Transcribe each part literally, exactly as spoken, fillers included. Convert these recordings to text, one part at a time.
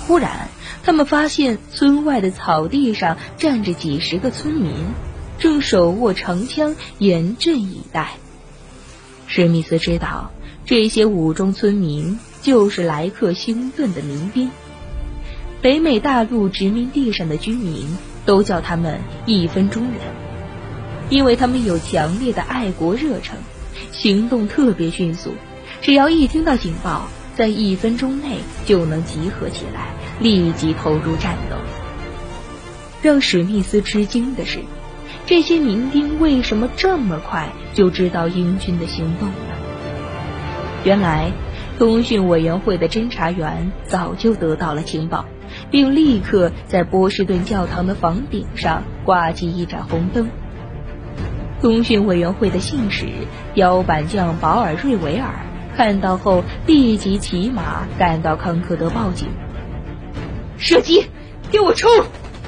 忽然他们发现村外的草地上站着几十个村民，正手握长枪严阵以待。史密斯知道这些武装村民就是莱克星顿的民兵，北美大陆殖民地上的居民都叫他们一分钟人，因为他们有强烈的爱国热忱，行动特别迅速，只要一听到警报，在一分钟内就能集合起来，立即投入战斗。让史密斯吃惊的是，这些民兵为什么这么快就知道英军的行动呢？原来通讯委员会的侦查员早就得到了情报，并立刻在波士顿教堂的房顶上挂起一盏红灯。通讯委员会的信使标板匠保尔·瑞维尔看到后立即骑马赶到康科德报警：射击，给我冲！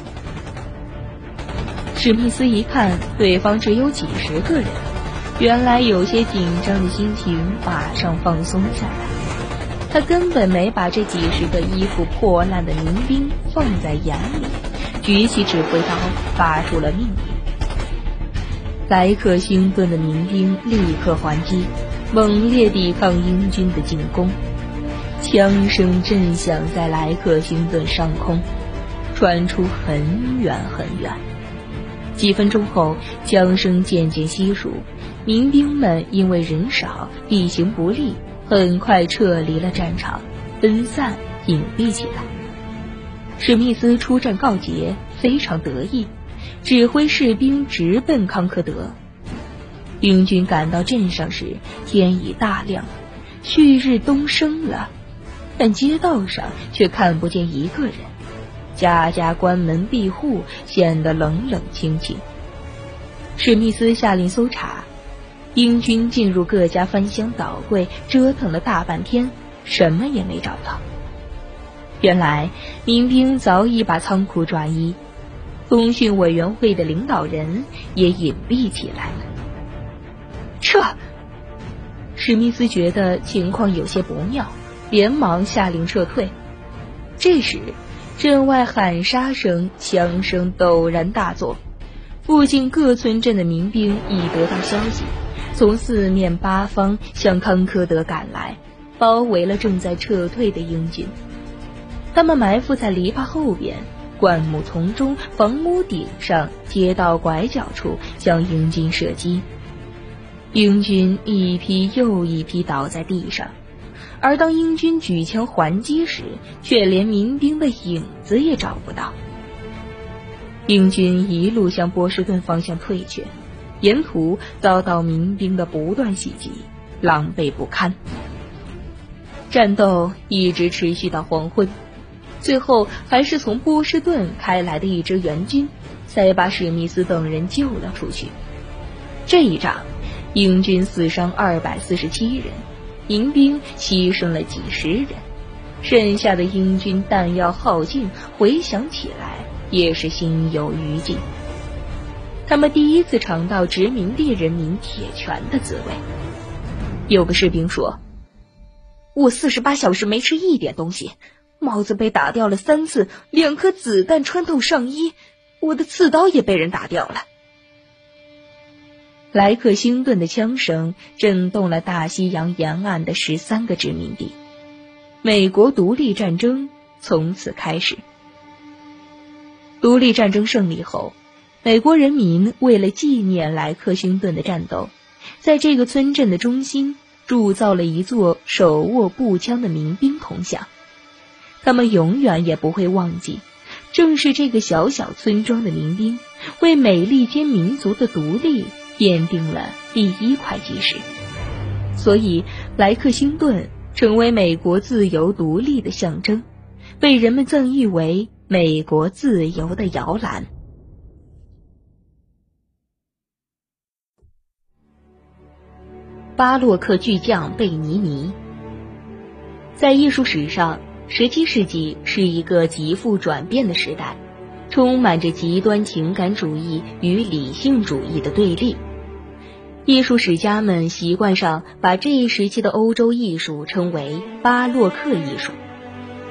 史密斯一看对方只有几十个人，原来有些紧张的心情马上放松下来。他根本没把这几十个衣服破烂的民兵放在眼里，举起指挥刀发出了命令。莱克星顿的民兵立刻还击，猛烈抵抗英军的进攻，枪声震响在莱克星顿上空，传出很远很远。几分钟后，枪声渐渐稀疏，民兵们因为人少，地形不利，很快撤离了战场，分散隐蔽起来。史密斯出战告捷，非常得意，指挥士兵直奔康科德。英军赶到镇上时，天已大亮，旭日东升了，但街道上却看不见一个人，家家关门闭户，显得冷冷清清。史密斯下令搜查，英军进入各家翻箱倒柜，折腾了大半天，什么也没找到。原来民兵早已把仓库转移，通讯委员会的领导人也隐蔽起来了。撤！史密斯觉得情况有些不妙，连忙下令撤退。这时镇外喊杀声、枪声陡然大作，附近各村镇的民兵已得到消息，从四面八方向康科德赶来，包围了正在撤退的英军。他们埋伏在篱笆后边、灌木丛中、房屋顶上、街道拐角处向英军射击。英军一批又一批倒在地上，而当英军举枪还击时，却连民兵的影子也找不到。英军一路向波士顿方向退去，沿途遭到民兵的不断袭击，狼狈不堪。战斗一直持续到黄昏，最后还是从波士顿开来的一支援军才把史密斯等人救了出去。这一仗英军死伤二百四十七人，民兵牺牲了几十人，剩下的英军弹药耗尽，回想起来也是心有余悸。他们第一次尝到殖民地人民铁拳的滋味。有个士兵说：我四十八小时没吃一点东西，帽子被打掉了三次，两颗子弹穿透上衣，我的刺刀也被人打掉了。莱克星顿的枪声震动了大西洋沿岸的十三个殖民地，美国独立战争从此开始。独立战争胜利后，美国人民为了纪念莱克星顿的战斗，在这个村镇的中心铸造了一座手握步枪的民兵铜像。他们永远也不会忘记，正是这个小小村庄的民兵为美利坚民族的独立奠定了第一块基石，所以莱克星顿成为美国自由独立的象征，被人们赠誉为美国自由的摇篮。巴洛克巨匠贝尼尼。在艺术史上，十七世纪是一个极富转变的时代，充满着极端情感主义与理性主义的对立。艺术史家们习惯上把这一时期的欧洲艺术称为巴洛克艺术。